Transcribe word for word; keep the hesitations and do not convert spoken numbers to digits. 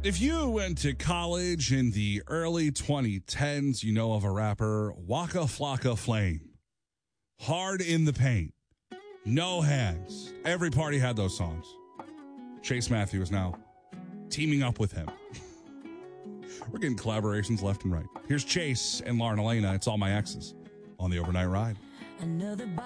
If you went to college in the early twenty tens, you know of a rapper, Waka Flocka Flame. Hard in the Paint. No Hands. Every party had those songs. Chase Matthew is now teaming up with him. We're getting collaborations left and right. Here's Chase and Lauren Elena. It's All My Exes on the Overnight Ride. Another